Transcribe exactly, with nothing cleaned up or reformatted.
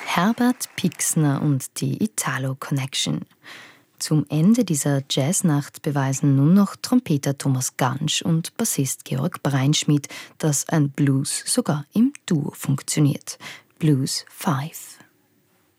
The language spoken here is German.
Herbert Pixner und die Italo Connection. Zum Ende dieser Jazznacht beweisen nun noch Trompeter Thomas Gansch und Bassist Georg Breinschmidt, dass ein Blues sogar im Duo funktioniert. Blues Five.